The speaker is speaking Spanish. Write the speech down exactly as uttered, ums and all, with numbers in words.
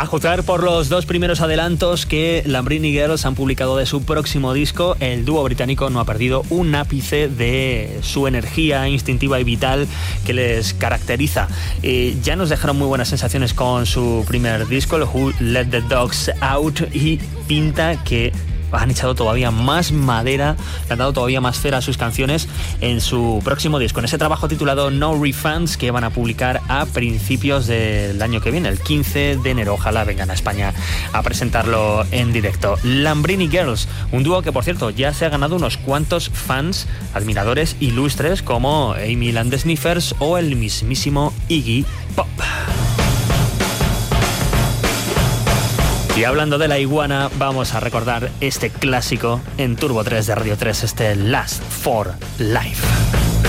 A juzgar por los dos primeros adelantos que Lambrini Girls han publicado de su próximo disco, el dúo británico no ha perdido un ápice de su energía instintiva y vital que les caracteriza. Eh, ya nos dejaron muy buenas sensaciones con su primer disco, el Who Let the Dogs Out, y pinta que han echado todavía más madera, le han dado todavía más cera a sus canciones en su próximo disco, en ese trabajo titulado No Refunds, que van a publicar a principios del año que viene, el quince de enero. Ojalá vengan a España a presentarlo en directo. Lambrini Girls, un dúo que, por cierto, ya se ha ganado unos cuantos fans, admiradores ilustres como Amy and the Sniffers o el mismísimo Iggy Pop. Y hablando de la iguana, vamos a recordar este clásico en Turbo tres de Radio tres, este Last for Life.